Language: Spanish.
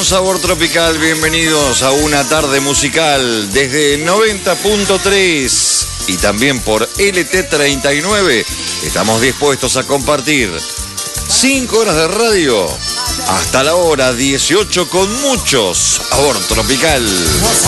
Sabor Tropical, bienvenidos a una tarde musical desde 90.3 y también por LT39. Estamos dispuestos a compartir 5 horas de radio hasta la hora 18 con mucho sabor tropical.